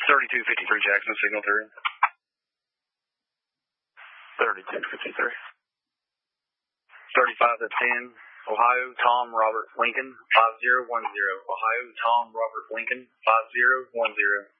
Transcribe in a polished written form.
3253 Jackson, signal through. 3253. 35 to 10, Ohio, Tom, Robert, Lincoln, 5010. Ohio, Tom, Robert, Lincoln, 5010.